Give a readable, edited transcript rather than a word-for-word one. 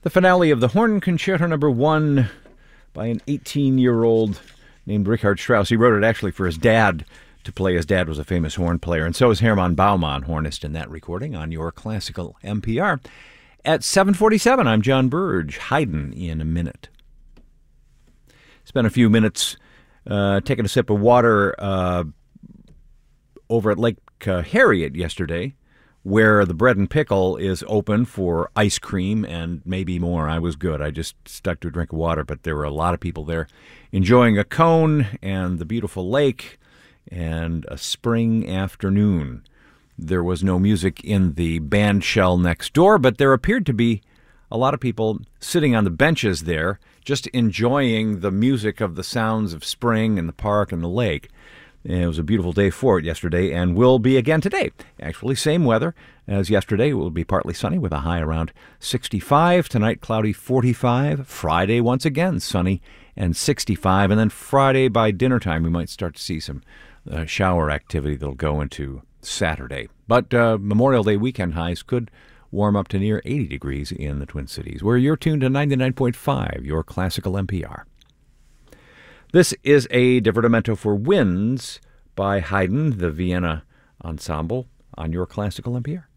The finale of the Horn Concerto No. 1 by an 18-year-old named Richard Strauss. He wrote it actually for his dad to play. His dad was a famous horn player, and so is Hermann Baumann, hornist, in that recording on your classical NPR. At 7:47, I'm John Burge. Haydn in a minute. Spent a few minutes taking a sip of water over at Lake Harriet yesterday, where the Bread and Pickle is open for ice cream and maybe more. I was good. I just stuck to a drink of water, but there were a lot of people there enjoying a cone and the beautiful lake and a spring afternoon. There was no music in the band shell next door, but there appeared to be a lot of people sitting on the benches there, just enjoying the music of the sounds of spring and the park and the lake. It was a beautiful day for it yesterday and will be again today. Actually, same weather as yesterday. It will be partly sunny with a high around 65. Tonight, cloudy 45. Friday, once again, sunny and 65. And then Friday by dinner time, we might start to see some shower activity that'll go into Saturday. But Memorial Day weekend highs could warm up to near 80 degrees in the Twin Cities, where you're tuned to 99.5, your classical NPR. This is a Divertimento for Winds by Haydn, the Vienna Ensemble, on your classical NPR.